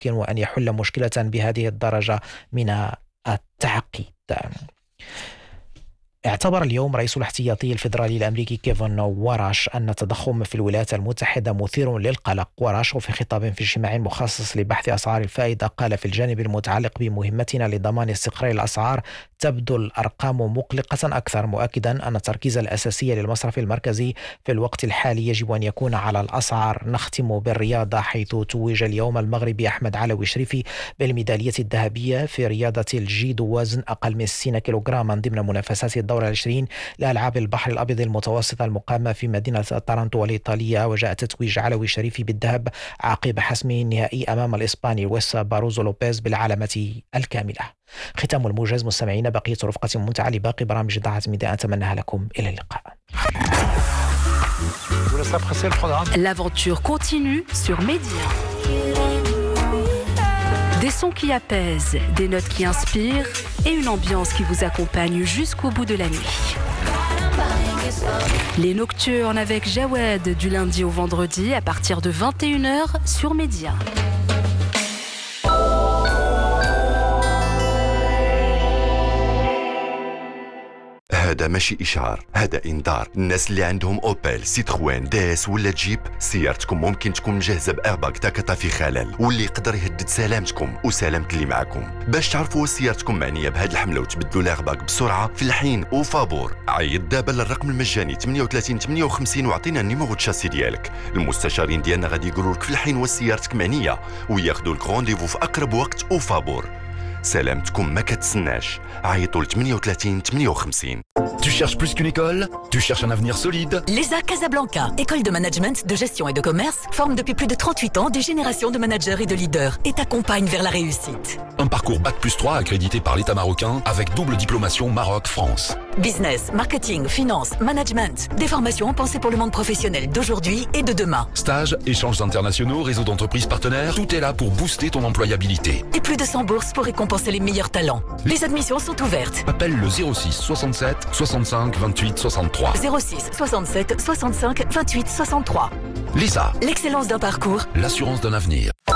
أن يحل مشكلة بهذه الدرجة من التعقيد. اعتبر اليوم رئيس الاحتياطي الفيدرالي الأمريكي كيفن وراش أن التضخم في الولايات المتحدة مثير للقلق. وراش في خطاب في اجتماع مخصص لبحث أسعار الفائدة قال: في الجانب المتعلق بمهمتنا لضمان استقرار الأسعار تبدو الأرقام مقلقة أكثر، مؤكدا أن التركيز الأساسي للمصرف المركزي في الوقت الحالي يجب أن يكون على الأسعار. نختم بالرياضة، حيث توج اليوم المغربي أحمد علوي شريفي بالميدالية الذهبية في رياضة الجيدو وزن أقل من 60 كيلوغراما ضمن منافسات الدورة 20 لألعاب البحر الأبيض المتوسط المقامة في مدينة طرنطو الإيطالية. وجاء تتويج علوي شريفي بالذهب عقب حسمه النهائي أمام الإسباني لويس باروزو لوبيز بالعلامة الكاملة. ختام الموجز مستمعين، بقية رفقة ممتعة لباقي برامج ضاعت ميدان، أتمنى لكم إلى اللقاء. L'aventure continue sur Média. Des sons qui apaisent, des notes qui inspirent et une ambiance qui vous accompagne jusqu'au bout de la nuit. Les Nocturnes avec Jawed du lundi au vendredi à partir de 21h sur Média. هذا ماشي إشعار، هذا إنذار. الناس اللي عندهم أوبيل، سيتروين، داس ولا جيب، سيارتكم ممكن تكون مجهزة بإيرباك تاكتا في خلل واللي يقدر يهدد سلامتكم وسلامة اللي معكم. باش تعرفوا سيارتكم معنية بهذه الحملة وتبدلوا الإيرباك بسرعة في الحين وفابور، عيط دابا للرقم المجاني 38 58 وعطينا النيميرو الشاسي ديالك. المستشارين ديالنا غادي يقولوا لك في الحين وسيارتك معنية وياخذوا لك رونديفو في أقرب وقت وفابور. سلامتكم ما كتسناش، عيطوا ل 38 58. Tu cherches plus qu'une école? Tu cherches un avenir solide? L'ESA Casablanca, école de management, de gestion et de commerce, forme depuis plus de 38 ans des générations de managers et de leaders et t'accompagne vers la réussite. Un parcours Bac+3 accrédité par l'État marocain avec double diplomation Maroc-France. Business, marketing, finance, management, des formations pensées pour le monde professionnel d'aujourd'hui et de demain. Stages, échanges internationaux, réseau d'entreprises partenaires, tout est là pour booster ton employabilité. Et plus de 100 bourses pour récompenser les meilleurs talents. Les admissions sont ouvertes. Appelle le 06 67 65 28 63. 06 67 65 28 63. L'ESA, l'excellence d'un parcours, l'assurance d'un avenir.